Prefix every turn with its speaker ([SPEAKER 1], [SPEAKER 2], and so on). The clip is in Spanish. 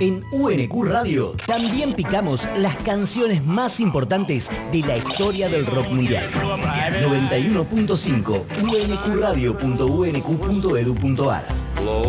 [SPEAKER 1] En UNQ Radio también picamos las canciones más importantes de la historia del rock mundial. 91.5 unqradio.unq.edu.ar